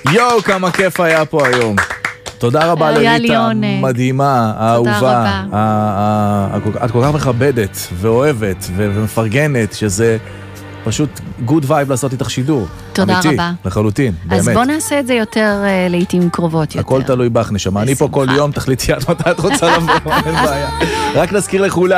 יואו, כמה כיף היה פה היום. תודה רבה לרית המדהימה, האהובה. את כל כך מכבדת ואוהבת ומפרגנת, שזה פשוט good vibe לעשות איתך שידור. תודה רבה. לחלוטין, באמת. אז בוא נעשה את זה יותר לעתים קרובות יותר. הכל תלוי בך, נשמה. אני פה כל יום, תחליטי עד מתי את רוצה לבוא, אין בעיה. רק נזכיר לכולם.